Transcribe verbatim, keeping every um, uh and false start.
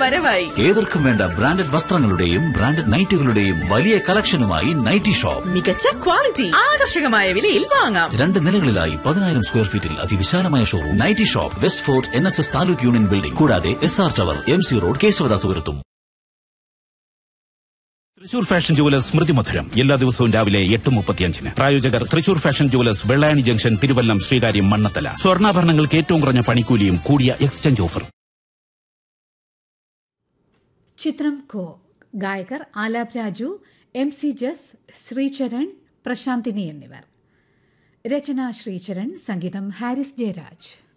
വരവായി. ഏവർക്കും വേണ്ട ബ്രാൻഡഡ് വസ്ത്രങ്ങളുടെയും ബ്രാൻഡഡ് നൈറ്റുകളുടെയും വലിയ കളക്ഷനുമായി നൈറ്റി ഷോപ്പ്. മികച്ച ക്വാളിറ്റി, ആകർഷകമായ വിലയിൽ വാങ്ങാം. രണ്ട് നിലകളിലായി പതിനായിരം സ്ക്വയർ ഫീറ്റിൽ അതിവിശാലമായ showroom. Nightie shop, west fort N S S taluk union building, കൂടാതെ S R tower, M C road, കേശവദാസപുരത്തും. Thrissur fashion jewellers സ്മൃതി മധുരം എല്ലാ ദിവസവും രാവിലെ എട്ട് മുപ്പത്തിയഞ്ചിന്. പ്രായോജകർ Thrissur fashion jewellers, Vellayani junction, Thiruvallam, Sreekaryam, Mannathala. സ്വർണ്ണാഭരണങ്ങൾക്ക് ഏറ്റവും കുറഞ്ഞ പണിക്കൂലിയും കൂടിയ എക്സ്ചേഞ്ച് ഓഫറും. ചിത്രം കോ ഗായകർ ആലാപ് രാജു, എം സി ജസ്, ശ്രീചരൺ, പ്രശാന്തിനി എന്നിവർ. രചന ശ്രീചരൺ, സംഗീതം ഹാരിസ് ജയരാജ്.